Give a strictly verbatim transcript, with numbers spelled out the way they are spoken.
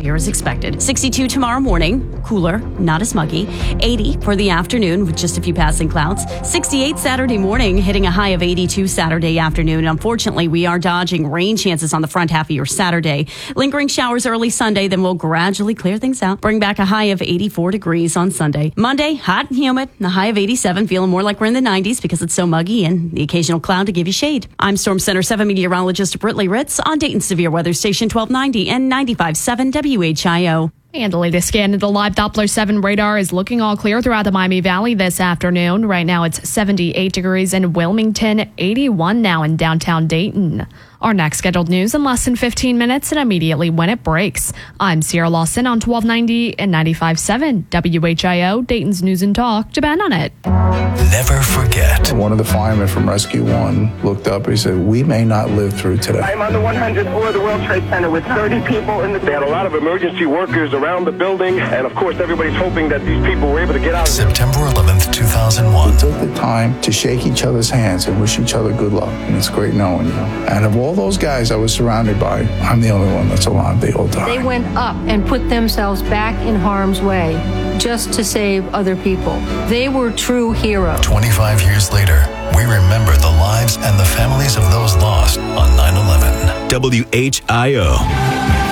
here as expected. sixty-two tomorrow morning, cooler, not as muggy. eighty for the afternoon with just a few passing clouds. sixty-eight Saturday morning, hitting a high of eighty-two Saturday afternoon. Unfortunately, we are dodging rain chances on the front half of your Saturday. Lingering showers early Sunday, then we'll gradually clear things out. Bring back a high of eighty-four degrees on Sunday. Monday, hot and humid, a high of eighty-seven, feeling more like we're in the nineties because it's so muggy and the occasional cloud to give you shade. I'm Storm Center seven meteorologist Britley Ritz on Dayton Severe Weather Station twelve ninety and ninety-five point seven W H I O. And the latest scan of the live Doppler seven radar is looking all clear throughout the Miami Valley this afternoon. Right now it's seventy-eight degrees in Wilmington, eighty-one now in downtown Dayton. Our next scheduled news in less than fifteen minutes and immediately when it breaks. I'm Sierra Lawson on twelve ninety and ninety-five point seven W H I O, Dayton's News and Talk. Depend on it. Never forget. One of the firemen from Rescue One looked up and he said, we may not live through today. I'm on the one hundredth floor of the World Trade Center with thirty people in the... They had a lot of emergency workers around the building, and of course everybody's hoping that these people were able to get out. September eleventh, two thousand one. We took the time to shake each other's hands and wish each other good luck, and it's great knowing you. And of all those guys I was surrounded by, I'm the only one that's alive the whole time. They went up and put themselves back in harm's way just to save other people. They were true heroes. twenty-five years later, we remember the lives and the families of those lost on nine eleven. W H I O.